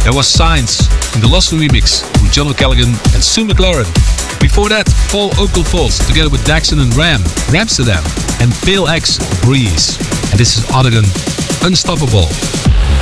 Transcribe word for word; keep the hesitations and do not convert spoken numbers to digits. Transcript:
There was Signs in the Lost remix from John O'Callaghan and Sue McLaren. Before that, Paul Oakenfold together with Daxon and Ram, Ramsterdam, and Pale X, Breeze. And this is Odegon, Unstoppable.